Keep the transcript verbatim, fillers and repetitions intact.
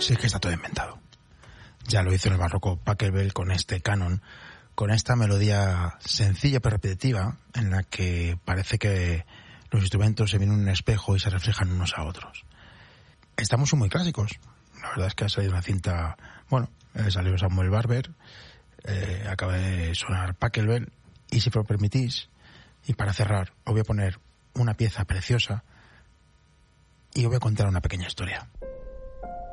Sí, es que está todo inventado. Ya lo hizo en el barroco Pachelbel con este canon, con esta melodía sencilla pero repetitiva, en la que parece que los instrumentos se ven en un espejo y se reflejan unos a otros. Estamos muy clásicos. La verdad es que ha salido una cinta... Bueno, eh, salió Samuel Barber, eh, acaba de sonar Pachelbel, y si me lo permitís, y para cerrar, os voy a poner una pieza preciosa y os voy a contar una pequeña historia.